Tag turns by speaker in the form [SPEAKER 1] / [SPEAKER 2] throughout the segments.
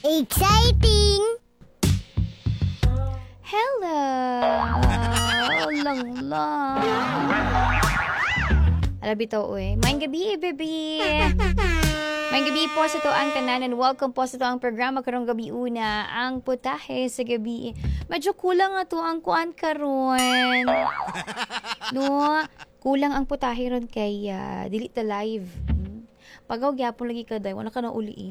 [SPEAKER 1] Exciting!
[SPEAKER 2] Hello! Lang lang. Alabito, uy. Maayong gabi, baby! Maayong gabi po sa to ang tanan and welcome po sa to ang programa karong gabi una, ang putahe sa gabi. Medyo kulang nga to ang kuan karon. No, kulang ang putahe ron kay dili ta live. Pagaw gyapon lagi ka day, wala ka na uli.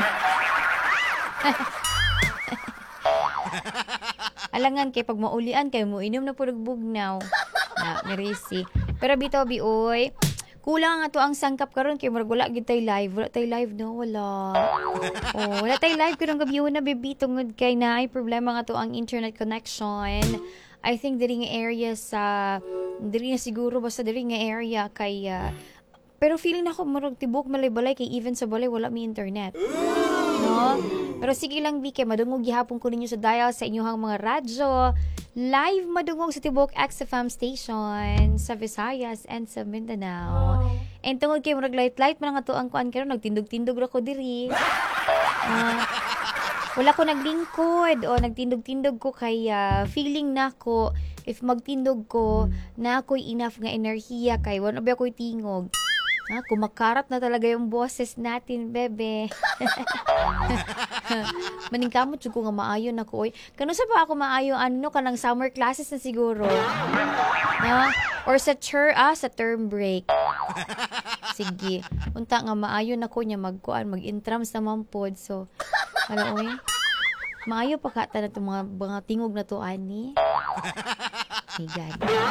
[SPEAKER 2] Alangan kay pag maulian kay mo inom na pud bugnaw. Na mirisi. Pero bitaw bioy, kulang nga to ang sangkap karon kay murag wala gid tay live. Wala tay live no, wala. Oh, wala tay live karong gabi na baby tungod kay naay problema nga to ang internet connection. I think diri nga area sa diri na siguro basta diri nga area kay pero feeling na ko murag tibok malay-balay kay even sa balay wala mi internet. No? Pero sige lang bi kay madungog gihapon ko ninyo sa dial sa inyong mga radyo. Live madungog sa Tibok XFM station sa Visayas and sa Mindanao. And tungod kay murag light-light man nga to ang kuan karon nagtindog-tindog ra ko diri. Wala ko naglingkod o nagtindog-tindog ko kay feeling nako if magtindog ko na ako'y enough nga enerhiya kay wala ba ako'y tingog. Kumakarat na talaga yung boses natin, bebe. Maningkamot ko nga maayo na ko. Kano sa ba ako maayo ano kanang summer classes na siguro? Or sa sa term break. Sige. Unta nga maayo na ko niya magkuan, mag-intrams naman pod. So, ano oy? Maayo pa kata na itong mga tingog na to, ani. Higan.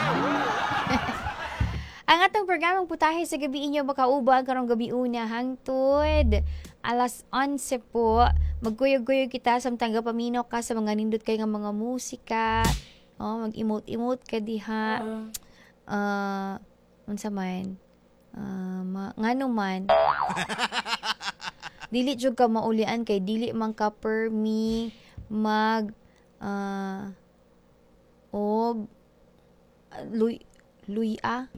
[SPEAKER 2] Ang atong programang putahe sa gabi inyo makaubang karong gabi una hangtod alas 11 po. Magkuyog-kuyog kita samtang gapamino ka sa mga nindot kay nga mga musika. Mag-emote-emote ka diha. Unsa man? Ngano man. Dili jud ka maulian kay dili man ka permi mag Luya?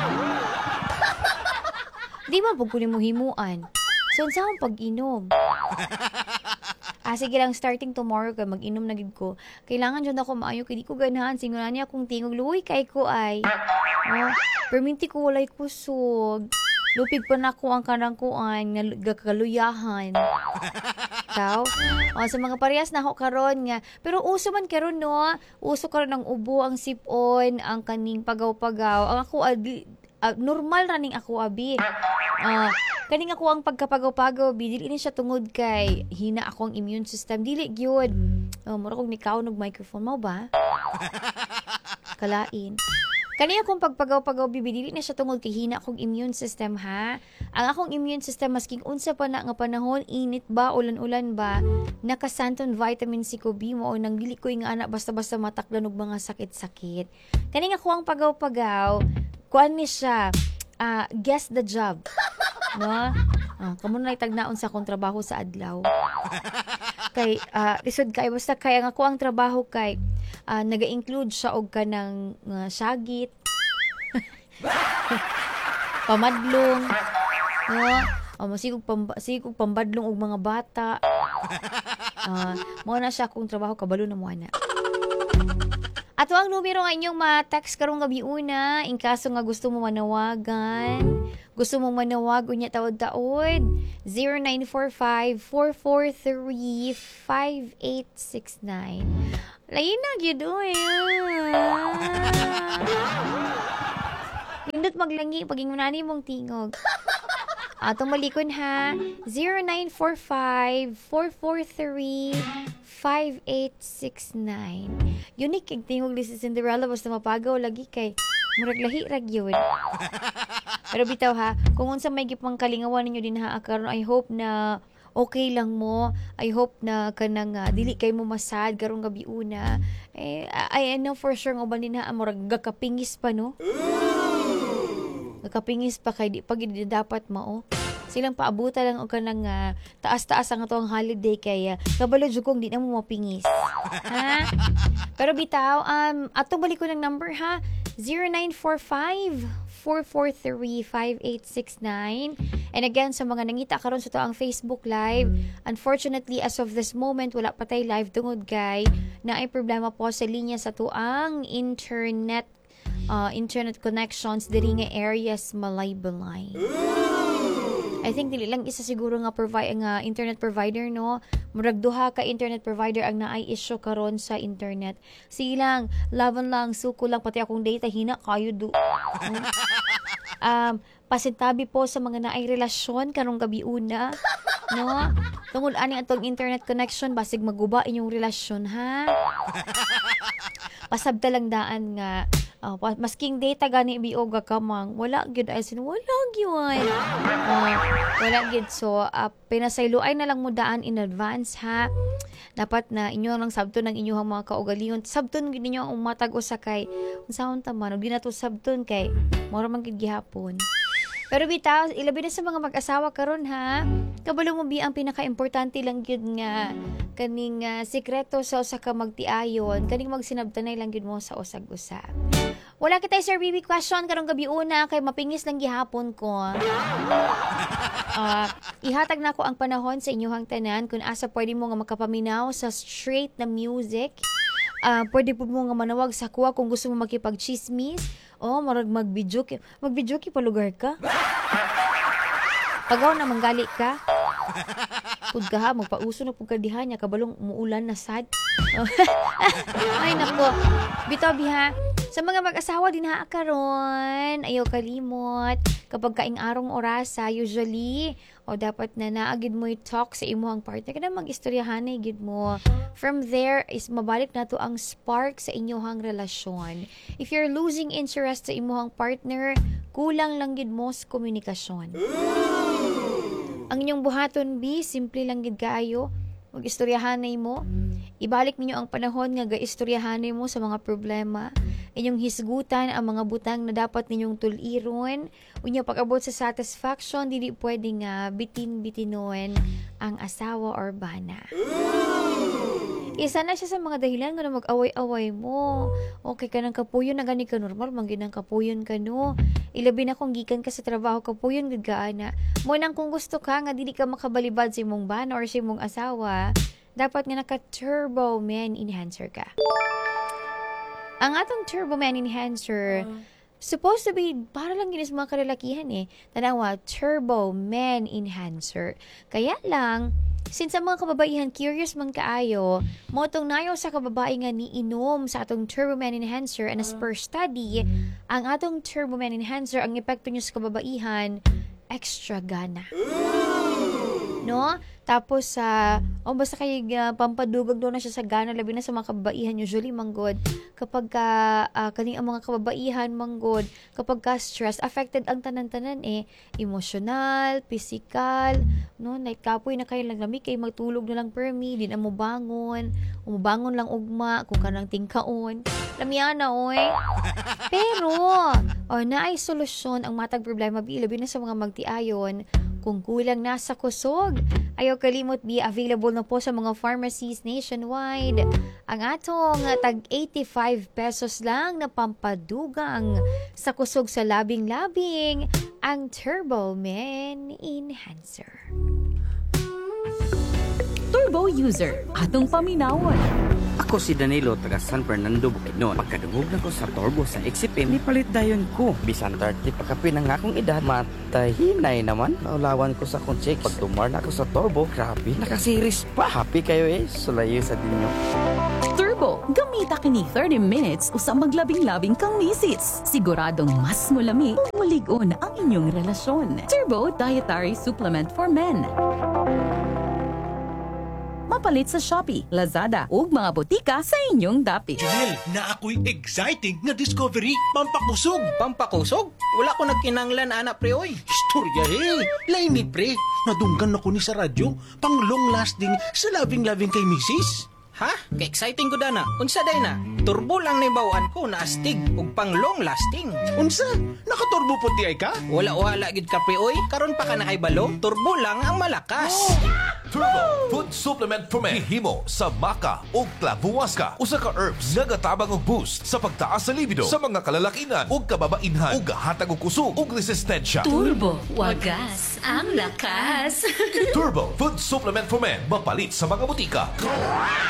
[SPEAKER 2] Di man pag kunin mo himuan. So, saan pag-inom? Sige lang, starting tomorrow ka, mag-inom na gid ko. Kailangan dyan ako maayo, kaya di ko ganahan. Singulan niya akong tingog, luwi kay ko ay. Perminti ko walay kusog. Lupig pa na ko ang kanang kuan, nga kakaluyahan. Tao? Sa mga parehas na ako karon nga. Pero uso man karon no. Uso karon ang ubo, ang sipon, ang kaning pagaw-pagaw. Ang ako normal raning ako abi. Kaning ako ang pagkapagaw-pagaw, dili ni siya tungod kay hina ako ang immune system. Dili gyud. Mura kog nikaw og microphone mo ba? Kalain. Kaniya kung pagpagaw-pagaw bibidili na siya tungod kay hina akong immune system ha. Ang akong immune system masking unsa pa na nga panahon init ba ulan-ulan ba nakasanton vitamin C ko B mo o nang dili ko nga anak basta-basta matakdan og mga sakit-sakit. Kaniya ko ang pagaw-pagaw kuan ni siya guess the job. No? Kamo na itagnaon sa akong trabaho sa adlaw. Kay lisod kay basta kay ang ako ang trabaho kay naga-include siya og kanang syagit pamadlong no sigog pambadlong og mga bata mo na siya kung trabaho kabalo na mo ana. Ato ang numero nga inyong ma-text karong gabi una in kaso nga gusto mo manawagan. Gusto mong manawag unya tawad-taod 0945-443-5869. Lain na gyud oy. Nindot maglangi paging munani mong tingog. Atong malikon ha 0945-443-5869. Unique kay tingog ni si Cinderella basta mapagaw lagi kay murag lahi ra gyud. Pero bitaw ha, kung unsa may gipang kalingawan ninyo din ha karon, I hope na okay lang mo. I hope na kanang dili kay mo masad karong gabi una. I know for sure nga uban din ha murag gakapingis pa no. Gakapingis pa kay di pa gid dapat mao. Silang paabuta lang og kanang taas-taas ang atong holiday kay kabalo jud kong di na mo mapingis. Ha? Pero bitaw atong balik ko ng number ha 0945 0917-443-5869. And again, sa mga nangita karon sa to ang Facebook Live, unfortunately, as of this moment, wala pa tayo live tungod kay na ay problema po sa linya sa to ang internet connections diri nga areas Malaybalay. I think dili lang isa siguro nga internet provider, no. Murag duha ka internet provider ang naay issue karon sa internet. Sige lang, laban lang, suko lang pati akong data hina kayo do. Pasintabi po sa mga naay relasyon karong gabi una, no. Tungod ani atong internet connection basig maguba inyong relasyon, ha. Pasabta lang daan nga masking data gani bioga kamang wala gyud ay wala gyud wala gyud so pinasayloay na lang mo daan in advance, ha. Dapat na inyo lang sabton ng inyong mga kaugalingon sabton gid ninyo ang matag usa kay unsaon ta man ug di na to sabton kay mura man gid gihapon. Pero bitaw, ilabi na sa mga mag-asawa karon, ha. Kabalo mo bi ang pinaka-importante lang gyud nga kaning sikreto sa usa ka magtiayon, kaning magsinabtanay lang gyud mo sa usag-usab. Wala kita Sir Bibi question karong gabi una kay mapingis lang gihapon ko. Ihatag na ko ang panahon sa inyong tanan kung asa pwede mo nga makapaminaw sa straight na music. Pwede po mo nga manawag sa kuha kung gusto mo makipag-chismis. Marag mag-video pa lugar ka. Pagaw na manggali ka. Pud ka ha, magpauso na pud ka diha nya kabalong umuulan na sad. Ay nako. Bitaw biha. Sa mga mag-asawa din ha karon, ayaw kalimot kapag kaing arong orasa usually dapat na naagid mo i-talk sa imuhang partner kada mag-istoryahanay gid mo. From there is mabalik na to ang spark sa inyong relasyon. If you're losing interest sa imuhang partner, kulang lang gid mo sa komunikasyon. Ang inyong buhaton bi simple lang gid kaayo. Mag-istoryahanay mo. Ibalik ninyo ang panahon nga ga-istoryahanay mo sa mga problema. Inyong hisgutan ang mga butang na dapat ninyong tuliron. Unya pag-abot sa satisfaction, dili pwede nga bitin-bitinon ang asawa or bana. Isa na siya sa mga dahilan nga na mag-away-away mo. Okay ka ng kapuyon na gani ka normal, manggin ng kapuyon ka no. Ilabi na kung gikan ka sa trabaho kapuyon gid ka ana. Mo nang kung gusto ka nga dili ka makabalibad sa imong bana or sa imong asawa, dapat nga naka-turbo man enhancer ka. Ang atong turbo man enhancer supposed to be para lang ginis mga kalalakihan Tanawa, turbo man enhancer. Kaya lang since ang mga kababaihan curious man kaayo, mo tong nayo sa kababae nga niinom sa atong Turbo Man Enhancer and as per study, ang atong Turbo Man Enhancer, ang epekto niya sa kababaihan, extra gana. No? Tapos basta kay pampadugag doon na siya sa gana, labi na sa mga kababaihan usually manggod kapag kaning ang mga kababaihan manggod kapag ka stress affected ang tanan-tanan emotional, physical, no, like kapoy na kayo lang lami kay magtulog na lang permi di na mo bangon umubangon lang ugma kung kanang tingkaon lamyana pero naay solusyon ang matag problema labi na sa mga magtiayon. Kung kulang na sa kusog, ayaw kalimot be available na po sa mga pharmacies nationwide. Ang atong tag 85 pesos lang na pampadugang sa kusog sa labing-labing, ang Turbo Man Enhancer.
[SPEAKER 1] Turbo user, atong paminawon.
[SPEAKER 3] Ako si Danilo, taga San Fernando, Bukidnon. Pagkadungog na ko sa turbo sa XCPM, nipalit dayon ko. Bisan 30 pagkapi ng akong edad, matahinay naman. Naulawan ko sa akong chicks. Pag tumar na ako sa turbo, grabe, nakasiris pa. Happy kayo sulayo sa dinyo.
[SPEAKER 1] Turbo, gamita kini 30 minutes usang maglabing-labing kang misis. Siguradong mas mulami o mulig-on ang inyong relasyon. Turbo Dietary Supplement for Men. Mapalit sa Shopee, Lazada, ug mga botika sa inyong dapit.
[SPEAKER 4] Janelle, na ako'y exciting na discovery. Pampakusog.
[SPEAKER 5] Pampakusog? Wala ko nagkinanglan, anak pre, oy.
[SPEAKER 4] Istorya Lain ni pre. Nadunggan ako ni sa radyo. Pang long lasting sa loving-loving kay misis.
[SPEAKER 5] Ha? Ka-exciting ko dana. Unsa day na? Turbo lang na bawaan ko na astig ug pang long lasting.
[SPEAKER 4] Unsa? Nakaturbo puti ay ka?
[SPEAKER 5] Wala gid ka pre, oy. Karon pa ka na kay balo. Turbo lang ang malakas.
[SPEAKER 6] Turbo Food Supplement for Men. Gihimo sa maca o clavuasca. Usa ka herbs nga gatabang og boost sa pagtaas sa libido sa mga kalalakinan o kababainhan ug gahatag og kusog ug resistensya.
[SPEAKER 7] Turbo, wagas ang lakas.
[SPEAKER 6] Turbo Food Supplement for Men. Mapalit sa mga butika.